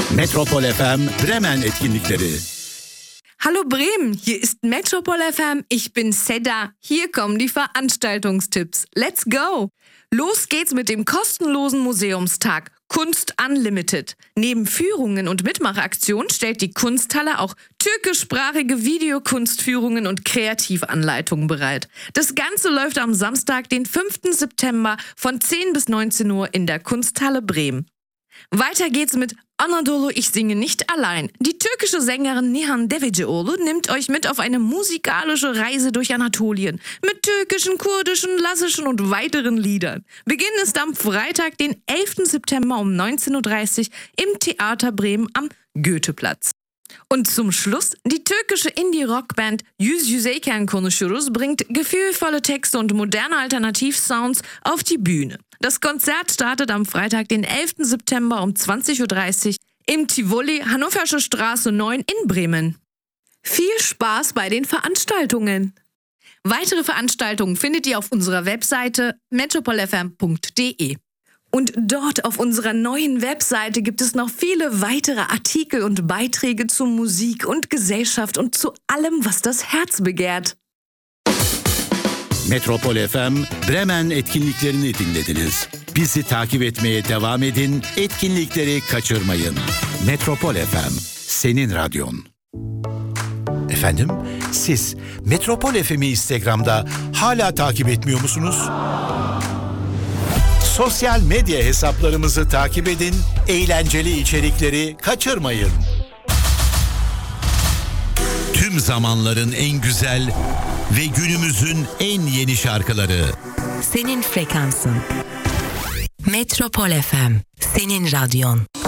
Metropol FM Bremen etkinlikleri. Hallo Bremen, hier ist Metropol FM, ich bin Seda. Hier kommen die Veranstaltungstipps. Let's go! Los geht's mit dem kostenlosen Museumstag Kunst Unlimited. Neben Führungen und Mitmachaktionen stellt die Kunsthalle auch türkischsprachige Videokunstführungen und Kreativanleitungen bereit. Das Ganze läuft am Samstag, den 5. September von 10 bis 19 Uhr in der Kunsthalle Bremen. Weiter geht's mit Anadolu, ich singe nicht allein. Die türkische Sängerin Nihan Devecioğlu nimmt euch mit auf eine musikalische Reise durch Anatolien mit türkischen, kurdischen, lassischen und weiteren Liedern. Beginn ist am Freitag, den 11. September um 19.30 Uhr im Theater Bremen am Goetheplatz. Und zum Schluss, die türkische Indie-Rockband Yüz Yüzeyken Konuşuruz bringt gefühlvolle Texte und moderne Alternativsounds auf die Bühne. Das Konzert startet am Freitag, den 11. September um 20.30 Uhr im Tivoli, Hannoversche Straße 9 in Bremen. Viel Spaß bei den Veranstaltungen! Weitere Veranstaltungen findet ihr auf unserer Webseite metropolfm.de. Und dort auf unserer neuen Webseite gibt es noch viele weitere Artikel und Beiträge zu Musik und Gesellschaft und zu allem, was das Herz begehrt. Metropol FM Bremen etkinliklerini dinlediniz. Bizi takip etmeye devam edin, etkinlikleri kaçırmayın. Metropol FM, senin radyon. Efendim, siz Metropol FM'i Instagram'da hala takip etmiyor musunuz? Sosyal medya hesaplarımızı takip edin, eğlenceli içerikleri kaçırmayın. Tüm zamanların en güzel ve günümüzün en yeni şarkıları. Senin frekansın. Metropol FM, senin radyon.